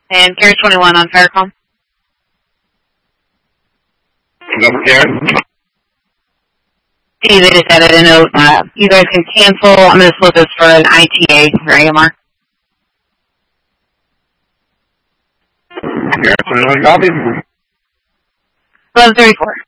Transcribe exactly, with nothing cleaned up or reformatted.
And Carrier twenty-one on Firecom. Number Karen? See, they just added a note. Uh, you guys can cancel. I'm going to split this for an I T A for A M R. Karen twenty-one, copy. eleven thirty-four.